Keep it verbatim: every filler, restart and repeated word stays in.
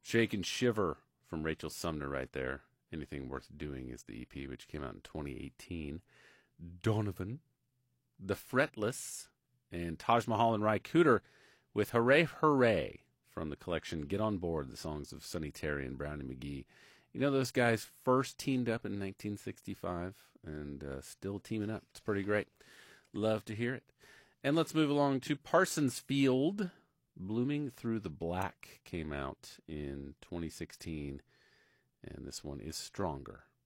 Shake and Shiver from Rachel Sumner right there. Anything Worth Doing is the E P, which came out in twenty eighteen. Donovan, The Fretless, and Taj Mahal and Ry Cooder with Hooray Hooray from the collection Get On Board, the songs of Sonny Terry and Brownie McGhee. You know, those guys first teamed up in nineteen sixty-five and uh, still teaming up. It's pretty great. Love to hear it. And let's move along to Parsons Field. Blooming Through the Black came out in twenty sixteen, and this one is Stronger.